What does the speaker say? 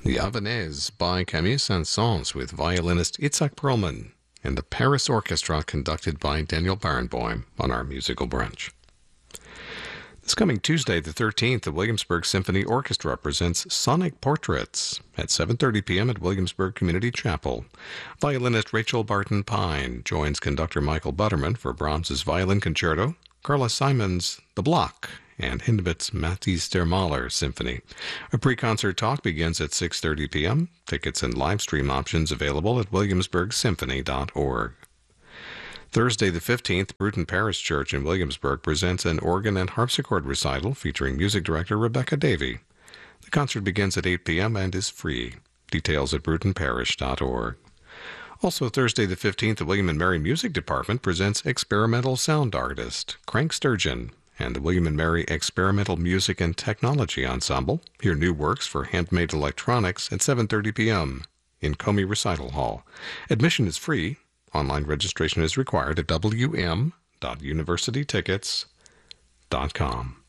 The Avanaise by Camille Saint-Saëns with violinist Itzhak Perlman and the Paris Orchestra conducted by Daniel Barenboim on our musical brunch. This coming Tuesday, the 13th, the Williamsburg Symphony Orchestra presents Sonic Portraits at 7:30 p.m. at Williamsburg Community Chapel. Violinist Rachel Barton Pine joins conductor Michael Butterman for Brahms's Violin Concerto, Carla Simon's The Block, and Hindemith's Mathis der Mahler Symphony. A pre-concert talk begins at 6:30 p.m. Tickets and live stream options available at williamsburgsymphony.org. Thursday the 15th, Bruton Parish Church in Williamsburg presents an organ and harpsichord recital featuring music director Rebecca Davey. The concert begins at 8 p.m. and is free. Details at brutonparish.org. Also Thursday the 15th, the William & Mary Music Department presents experimental sound artist Crank Sturgeon and the William & Mary Experimental Music and Technology Ensemble. Hear new works for handmade electronics at 7:30 p.m. in Comey Recital Hall. Admission is free. Online registration is required at wm.universitytickets.com.